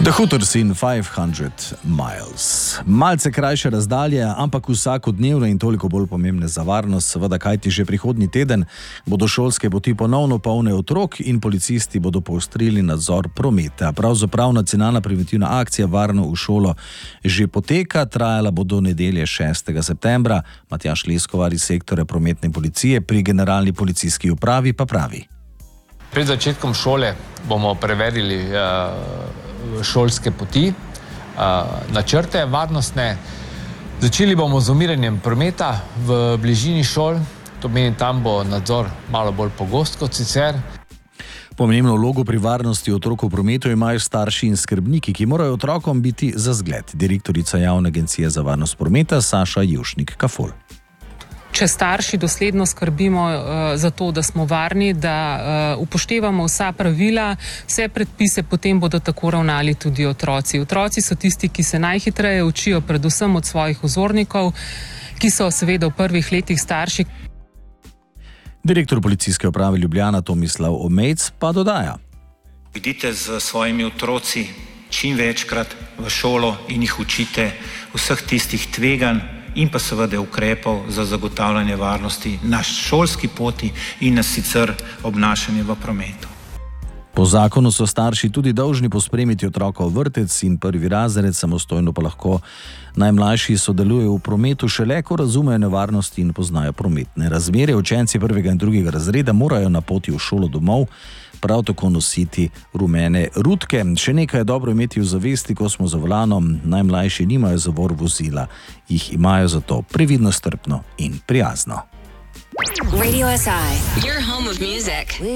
The Hooters in 500 miles. Malce krajše razdalje, ampak vsakodnevno in toliko bolj pomembne za varnost, seveda, kajti že prihodnji teden bodo šolske poti ponovno polne otrok in policisti bodo poostrili nadzor prometa. Pravzaprav nacionalna preventivna akcija Varno v šolo že poteka, trajala bo do nedelje 6. septembra. Matjaž Leskovar iz sektorja prometne policije pri Generalni policijski upravi pa pravi. Pred začetkom šole bomo preverili šolske poti, načrte varnostne. Začeli bomo z umirjanjem prometa v bližini šol, to meni tam bo nadzor malo bolj pogost kot sicer. Pomembno vlogo pri varnosti otrok v prometu imajo starši in skrbniki, ki morajo otrokom biti za zgled. Direktorica Javne agencije za varnost prometa Saša Jušnik-Kafol. Če starši dosledno skrbimo za to, da smo varni, da upoštevamo vsa pravila, vse predpise, potem bodo tako ravnali tudi otroci. Otroci so tisti, ki se najhitreje učijo, predvsem od svojih vzornikov, ki so seveda v prvih letih starši. Direktor policijske uprave Ljubljana Tomislav Omejc pa dodaja. Idite z svojimi otroci čim večkrat v šolo in jih učite vseh tistih tveganj in pa seveda ukrepov za zagotavljanje varnosti na šolski poti in na sicer obnašanje v prometu. Po zakonu so starši tudi dolžni pospremiti otroka v vrtec in prvi razred, samostojno pa lahko najmlajši sodelujejo v prometu šele, ko razumejo nevarnosti in poznajo prometne razmere. Učenci prvega in drugega razreda morajo na poti v šolo domov prav tako nositi rumene rutke. Še nekaj je dobro imeti v zavesti, ko smo za volanom. Najmlajši nimajo zavor vozila, jih imajo zato previdno, strpno in prijazno. Radio SI, your home of music.